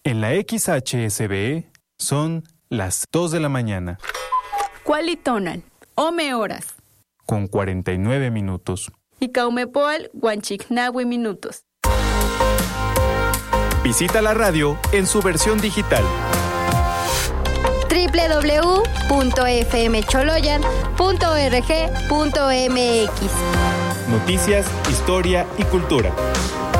En la XHSB son las 2 de la mañana. Cualitonal, ome horas. Con 49 minutos. Y caumepoal, guanchicnahue minutos. Visita la radio en su versión digital. www.fmcholoyan.org.mx. Noticias, historia y cultura.